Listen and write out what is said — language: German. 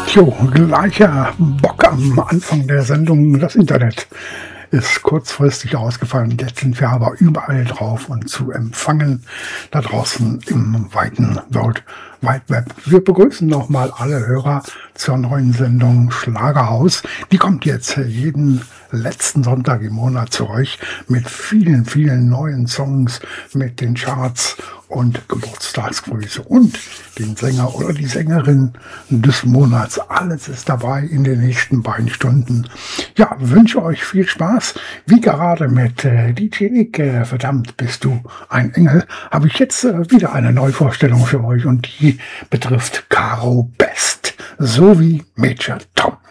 Jo, gleicher Bock am Anfang der Sendung. Das Internet ist kurzfristig ausgefallen. Jetzt sind wir aber überall drauf und zu empfangen da draußen im weiten World Wide Web. Wir begrüßen nochmal alle Hörer zur neuen Sendung Schlagerhaus. Die kommt jetzt jeden letzten Sonntag im Monat zu euch mit vielen, vielen neuen Songs, mit den Charts und Geburtstagsgrüße und den Sänger oder die Sängerin des Monats. Alles ist dabei in den nächsten beiden Stunden. Ja, wünsche euch viel Spaß. Wie gerade mit DJ Nick, verdammt, bist du ein Engel, habe ich jetzt wieder eine Neuvorstellung für euch und die betrifft Caro Best sowie Major Tom.